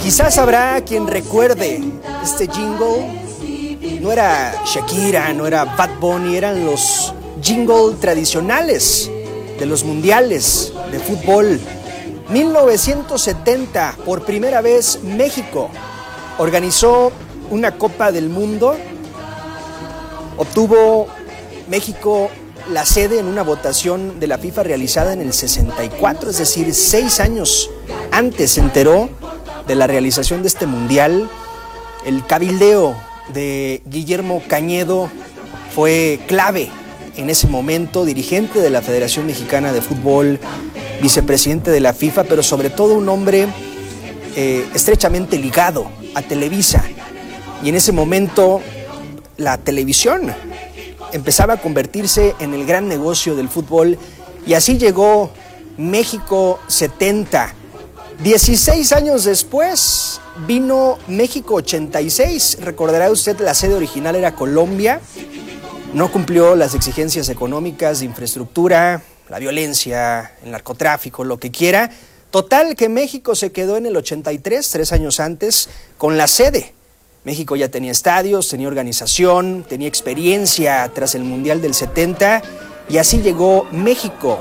Quizás habrá quien recuerde este jingle. No era Shakira, no era Bad Bunny, eran los jingle tradicionales de los mundiales de fútbol. 1970, por primera vez México organizó una Copa del Mundo. Obtuvo México la sede en una votación de la FIFA realizada en el 64, es decir, 6 años antes se enteró de la realización de este mundial. El cabildeo de Guillermo Cañedo fue clave en ese momento, dirigente de la Federación Mexicana de Fútbol, vicepresidente de la FIFA, pero sobre todo un hombre estrechamente ligado a Televisa. Y en ese momento la televisión empezaba a convertirse en el gran negocio del fútbol, y así llegó México 70. 16 años después vino México 86. Recordará usted, la sede original era Colombia. No cumplió las exigencias económicas, de infraestructura, la violencia, el narcotráfico, lo que quiera. Total que México se quedó en el 83, 3 años antes, con la sede. México ya tenía estadios, tenía organización, tenía experiencia tras el Mundial del 70, y así llegó México,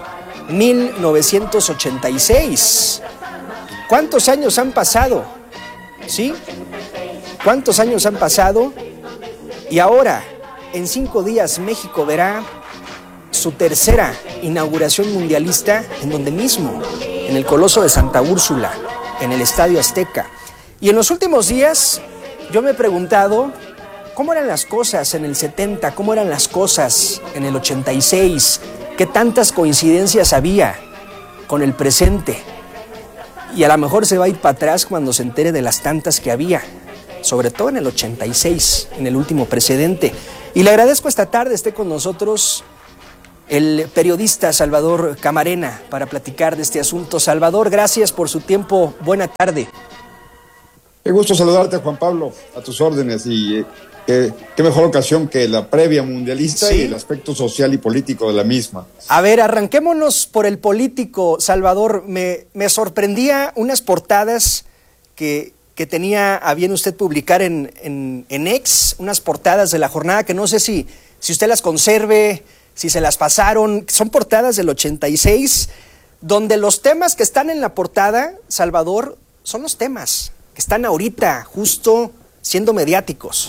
1986. ¿Cuántos años han pasado? ¿Sí? ¿Cuántos años han pasado? Y ahora, en 5 días, México verá su tercera inauguración mundialista en donde mismo, en el Coloso de Santa Úrsula, en el Estadio Azteca. Y en los últimos días, yo me he preguntado, ¿cómo eran las cosas en el 70? ¿Cómo eran las cosas en el 86? ¿Qué tantas coincidencias había con el presente? Y a lo mejor se va a ir para atrás cuando se entere de las tantas que había, sobre todo en el 86, en el último precedente. Y le agradezco esta tarde esté con nosotros el periodista Salvador Camarena para platicar de este asunto. Salvador, gracias por su tiempo. Buena tarde. Qué gusto saludarte, Juan Pablo, a tus órdenes, y qué mejor ocasión que la previa mundialista, ¿sí?, y el aspecto social y político de la misma. A ver, arranquémonos por el político, Salvador. Me sorprendía unas portadas que tenía a bien usted publicar en X, unas portadas de la jornada que no sé si usted las conserve, si se las pasaron. Son portadas del 86, donde los temas que están en la portada, Salvador, son los temas que están ahorita justo siendo mediáticos.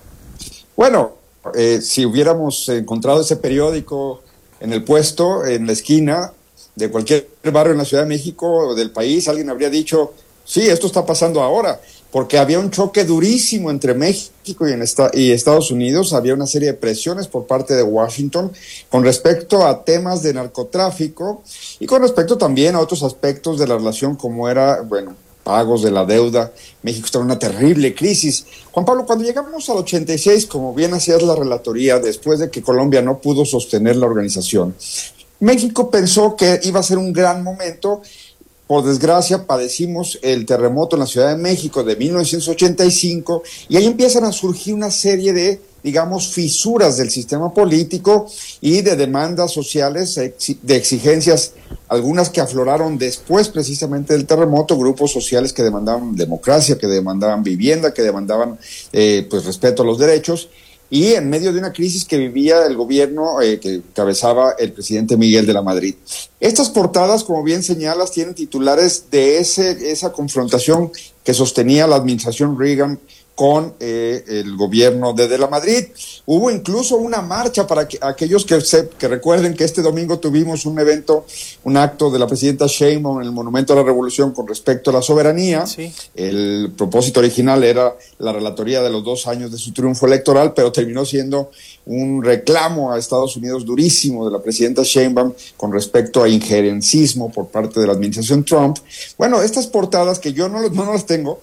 Bueno, si hubiéramos encontrado ese periódico en el puesto, en la esquina de cualquier barrio en la Ciudad de México o del país, alguien habría dicho, sí, esto está pasando ahora, porque había un choque durísimo entre México y Estados Unidos. Había una serie de presiones por parte de Washington con respecto a temas de narcotráfico y con respecto también a otros aspectos de la relación, como era, pagos de la deuda. México está en una terrible crisis. Juan Pablo, cuando llegamos al 86, como bien hacías la relatoría, después de que Colombia no pudo sostener la organización, México pensó que iba a ser un gran momento. Por desgracia, padecimos el terremoto en la Ciudad de México de 1985, y ahí empiezan a surgir una serie de, fisuras del sistema político y de demandas sociales, de exigencias, algunas que afloraron después precisamente del terremoto, grupos sociales que demandaban democracia, que demandaban vivienda, que demandaban respeto a los derechos, y en medio de una crisis que vivía el gobierno que encabezaba el presidente Miguel de la Madrid. Estas portadas, como bien señalas, tienen titulares de esa confrontación que sostenía la administración Reagan con el gobierno de la Madrid. Hubo incluso una marcha para aquellos que recuerden que este domingo tuvimos un evento, un acto de la presidenta Sheinbaum en el Monumento a la Revolución con respecto a la soberanía. Sí. El propósito original era la relatoría de los 2 años de su triunfo electoral, pero terminó siendo un reclamo a Estados Unidos durísimo de la presidenta Sheinbaum con respecto a injerencismo por parte de la administración Trump. Bueno, estas portadas que yo no las tengo,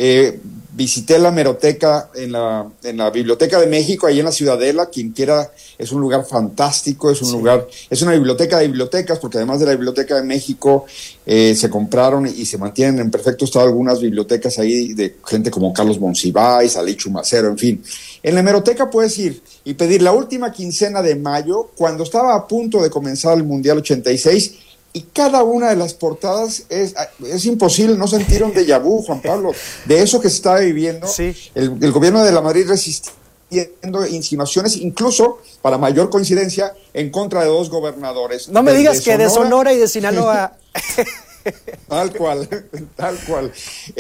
visité la hemeroteca en la Biblioteca de México, ahí en la Ciudadela. Quien quiera, es un lugar fantástico, es una biblioteca de bibliotecas, porque además de la Biblioteca de México se compraron y se mantienen en perfecto estado algunas bibliotecas ahí de gente como Carlos Monsiváis, Ali Chumacero, en fin. En la hemeroteca puedes ir y pedir la última quincena de mayo, cuando estaba a punto de comenzar el Mundial 86, y cada una de las portadas es imposible no sentir un déjà vu, Juan Pablo, de eso que se está viviendo. Sí. El gobierno de la Madrid resistiendo insinuaciones, incluso, para mayor coincidencia, en contra de dos gobernadores. No me digas que de Sonora y de Sinaloa. Tal cual, tal cual.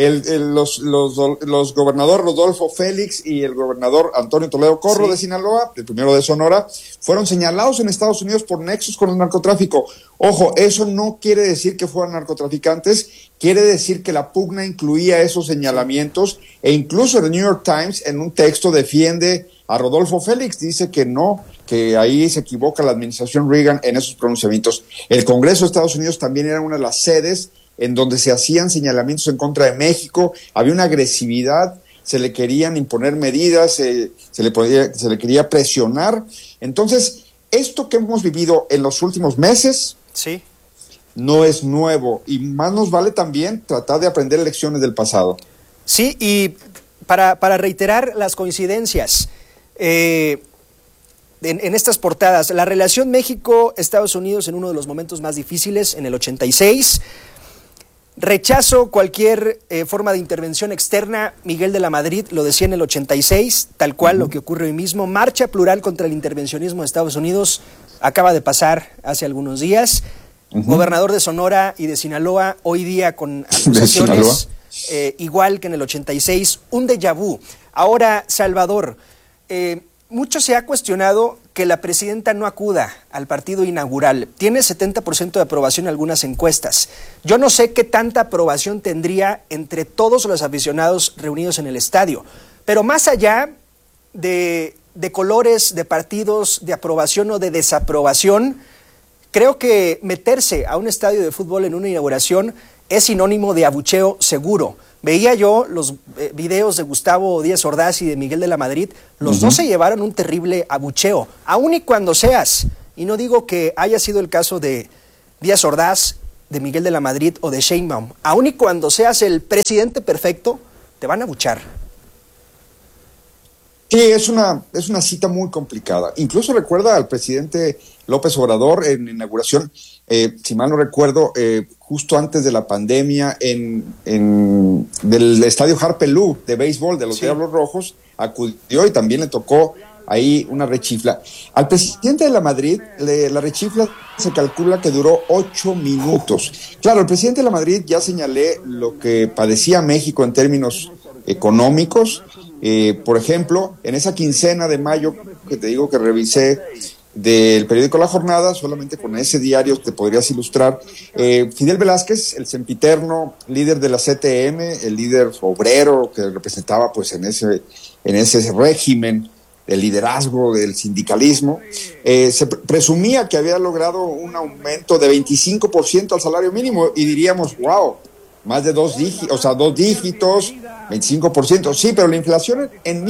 Los gobernadores Rodolfo Félix y el gobernador Antonio Toledo Corro, sí, de Sinaloa, el primero de Sonora, fueron señalados en Estados Unidos por nexos con el narcotráfico. Ojo, eso no quiere decir que fueran narcotraficantes, quiere decir que la pugna incluía esos señalamientos, e incluso el New York Times en un texto defiende a Rodolfo Félix, dice que no, que ahí se equivoca la administración Reagan en esos pronunciamientos. El Congreso de Estados Unidos también era una de las sedes en donde se hacían señalamientos en contra de México, había una agresividad, se le querían imponer medidas, se le quería presionar. Entonces, esto que hemos vivido en los últimos meses, sí, no es nuevo, y más nos vale también tratar de aprender lecciones del pasado. Sí, y para reiterar las coincidencias, en estas portadas, la relación México-Estados Unidos en uno de los momentos más difíciles, en el 86, rechazo cualquier forma de intervención externa, Miguel de la Madrid lo decía en el 86, tal cual lo que ocurre hoy mismo, marcha plural contra el intervencionismo de Estados Unidos, acaba de pasar hace algunos días, gobernador de Sonora y de Sinaloa, hoy día con acusaciones igual que en el 86, un déjà vu. Ahora, Salvador, mucho se ha cuestionado que la presidenta no acuda al partido inaugural. Tiene 70% de aprobación en algunas encuestas. Yo no sé qué tanta aprobación tendría entre todos los aficionados reunidos en el estadio, pero más allá de colores, de partidos, de aprobación o de desaprobación, creo que meterse a un estadio de fútbol en una inauguración es sinónimo de abucheo seguro. Veía yo los videos de Gustavo Díaz Ordaz y de Miguel de la Madrid, los dos se llevaron un terrible abucheo, aun y cuando seas, y no digo que haya sido el caso de Díaz Ordaz, de Miguel de la Madrid o de Sheinbaum, aun y cuando seas el presidente perfecto, te van a abuchar. Sí, es una cita muy complicada. Incluso recuerda al presidente López Obrador en inauguración, si mal no recuerdo, justo antes de la pandemia, del estadio Harpelú de béisbol de los Diablos Rojos, acudió y también le tocó ahí una rechifla. Al presidente de la Madrid, la rechifla se calcula que duró 8 minutos. Claro, el presidente de la Madrid, ya señalé lo que padecía México en términos económicos. Por ejemplo, en esa quincena de mayo que te digo que revisé del periódico La Jornada, solamente con ese diario te podrías ilustrar, Fidel Velázquez, el sempiterno líder de la CTM, el líder obrero que representaba pues en ese régimen el liderazgo del sindicalismo, se presumía que había logrado un aumento de 25% al salario mínimo, y diríamos, wow, más de dos dígitos, 25%. Sí, pero la inflación en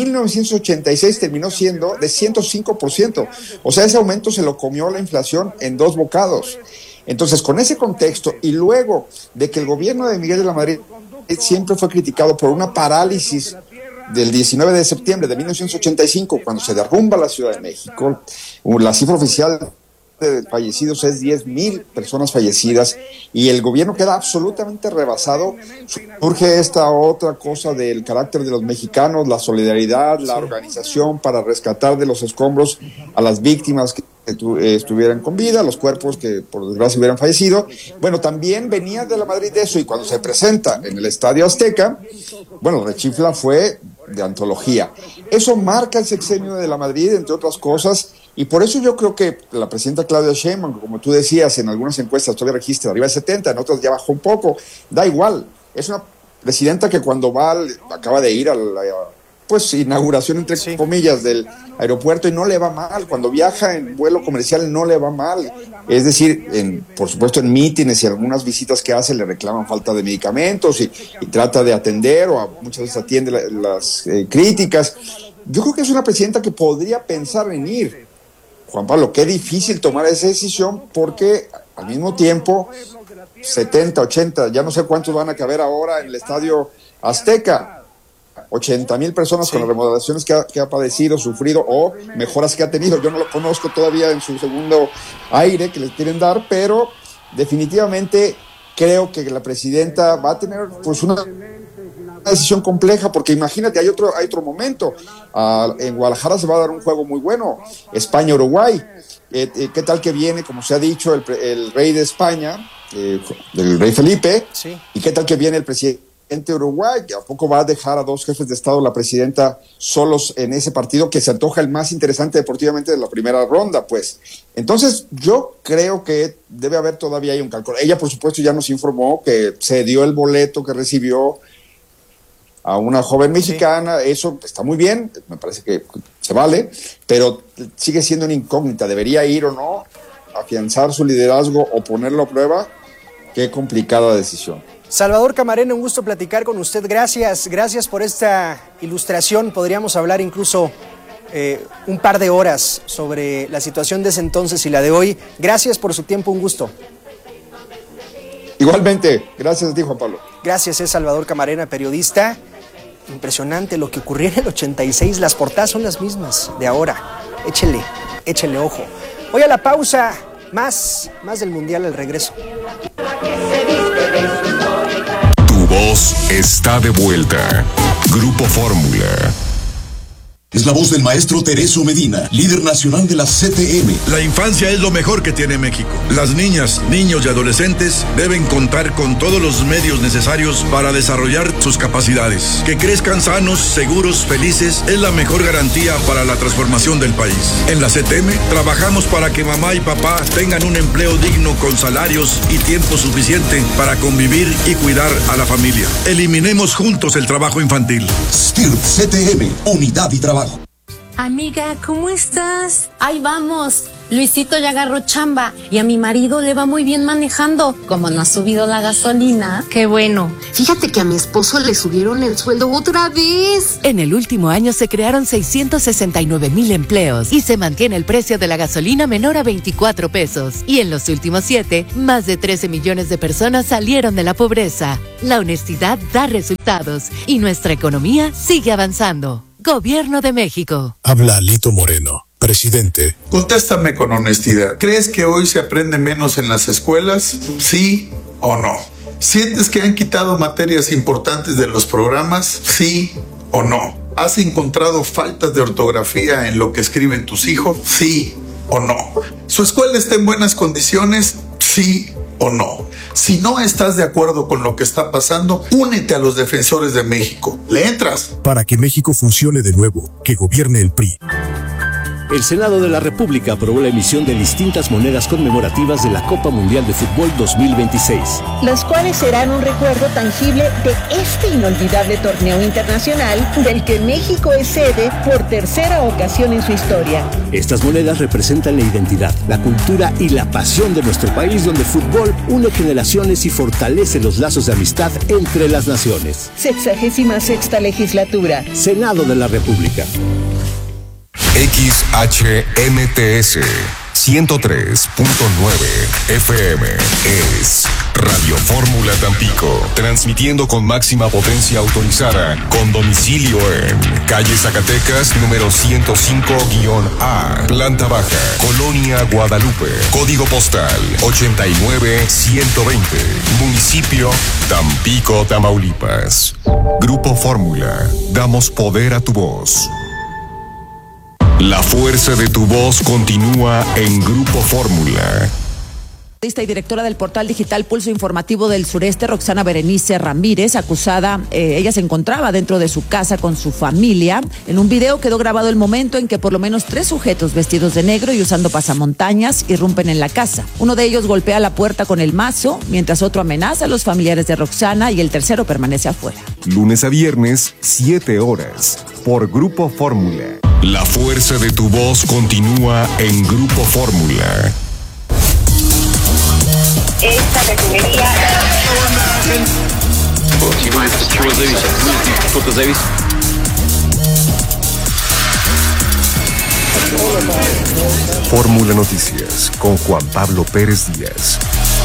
1986 terminó siendo de 105%. O sea, ese aumento se lo comió la inflación en 2 bocados. Entonces, con ese contexto, y luego de que el gobierno de Miguel de la Madrid siempre fue criticado por una parálisis del 19 de septiembre de 1985, cuando se derrumba la Ciudad de México, la cifra oficial de fallecidos es 10,000 personas fallecidas, y el gobierno queda absolutamente rebasado. Surge esta otra cosa del carácter de los mexicanos, la solidaridad, la organización para rescatar de los escombros a las víctimas que estuvieran con vida, los cuerpos que por desgracia hubieran fallecido. Bueno, también venía de la Madrid de eso, y cuando se presenta en el Estadio Azteca, bueno, la rechifla fue de antología. Eso marca el sexenio de la Madrid, entre otras cosas, y por eso yo creo que la presidenta Claudia Sheinbaum, como tú decías, en algunas encuestas todavía registra arriba de 70, en otras ya bajó un poco, da igual, es una presidenta que cuando acaba de ir a la inauguración, entre comillas, del aeropuerto, y no le va mal, cuando viaja en vuelo comercial no le va mal, es decir, por supuesto en mítines y algunas visitas que hace le reclaman falta de medicamentos y trata de atender, o muchas veces atiende las críticas. Yo creo que es una presidenta que podría pensar en ir. Juan Pablo, qué difícil tomar esa decisión, porque al mismo tiempo 70, 80, ya no sé cuántos van a caber ahora en el Estadio Azteca, 80,000 personas con las remodelaciones que ha padecido, sufrido, o mejoras que ha tenido. Yo no lo conozco todavía en su segundo aire que les quieren dar, pero definitivamente creo que la presidenta va a tener pues una decisión compleja, porque imagínate, hay otro momento. En Guadalajara se va a dar un juego muy bueno, España-Uruguay. ¿Qué tal que viene, como se ha dicho, el rey de España, el rey Felipe? Sí. ¿Y qué tal que viene el presidente de Uruguay? ¿A poco va a dejar a dos jefes de Estado, la presidenta, solos en ese partido que se antoja el más interesante deportivamente de la primera ronda? Pues entonces yo creo que debe haber todavía un cálculo. Ella, por supuesto, ya nos informó que se dio el boleto que recibió a una joven mexicana. Sí. Eso está muy bien, me parece que se vale, pero sigue siendo una incógnita. ¿Debería ir o no? ¿Afianzar su liderazgo o ponerlo a prueba? Qué complicada decisión. Salvador Camarena, un gusto platicar con usted. Gracias por esta ilustración. Podríamos hablar incluso un par de horas sobre la situación de ese entonces y la de hoy. Gracias por su tiempo, un gusto. Igualmente, gracias a ti, Juan Pablo. Gracias, es Salvador Camarena, periodista. Impresionante lo que ocurrió en el 86, las portadas son las mismas de ahora. Échele ojo. Voy a la pausa, más del Mundial al regreso. Tu voz está de vuelta. Grupo Fórmula. Es la voz del maestro Tereso Medina, líder nacional de la CTM. La infancia es lo mejor que tiene México. Las niñas, niños y adolescentes deben contar con todos los medios necesarios para desarrollar sus capacidades. Que crezcan sanos, seguros, felices es la mejor garantía para la transformación del país. En la CTM trabajamos para que mamá y papá tengan un empleo digno con salarios y tiempo suficiente para convivir y cuidar a la familia. Eliminemos juntos el trabajo infantil. STIRP CTM, unidad y trabajo. Amiga, ¿cómo estás? Ahí vamos. Luisito ya agarró chamba y a mi marido le va muy bien manejando. Como no ha subido la gasolina. Qué bueno. Fíjate que a mi esposo le subieron el sueldo otra vez. En el último año se crearon 669,000 empleos y se mantiene el precio de la gasolina menor a 24 pesos. Y en los últimos 7, más de 13 millones de personas salieron de la pobreza. La honestidad da resultados y nuestra economía sigue avanzando. Gobierno de México. Habla Alito Moreno, presidente. Contéstame con honestidad. ¿Crees que hoy se aprende menos en las escuelas? ¿Sí o no? ¿Sientes que han quitado materias importantes de los programas? ¿Sí o no? ¿Has encontrado faltas de ortografía en lo que escriben tus hijos? ¿Sí o no? ¿Su escuela está en buenas condiciones? ¿Sí o no? Si no estás de acuerdo con lo que está pasando, únete a los defensores de México. ¿Le entras? Para que México funcione de nuevo, que gobierne el PRI. El Senado de la República aprobó la emisión de distintas monedas conmemorativas de la Copa Mundial de Fútbol 2026. Las cuales serán un recuerdo tangible de este inolvidable torneo internacional del que México es sede por tercera ocasión en su historia. Estas monedas representan la identidad, la cultura y la pasión de nuestro país, donde el fútbol une generaciones y fortalece los lazos de amistad entre las naciones. 66ª legislatura. Senado de la República. XHMTS 103.9 FM es Radio Fórmula Tampico, transmitiendo con máxima potencia autorizada, con domicilio en calle Zacatecas, número 105-A, planta baja, Colonia Guadalupe, código postal 89120, municipio Tampico, Tamaulipas. Grupo Fórmula, damos poder a tu voz. La fuerza de tu voz continúa en Grupo Fórmula. Y directora del portal digital Pulso Informativo del Sureste, Roxana Berenice Ramírez, acusada, ella se encontraba dentro de su casa con su familia. En un video quedó grabado el momento en que por lo menos 3 sujetos vestidos de negro y usando pasamontañas irrumpen en la casa. Uno de ellos golpea la puerta con el mazo, mientras otro amenaza a los familiares de Roxana y el tercero permanece afuera. Lunes a viernes, 7 horas, por Grupo Fórmula. La fuerza de tu voz continúa en Grupo Fórmula. Esta refinería. Fórmula Noticias con Juan Pablo Pérez Díaz.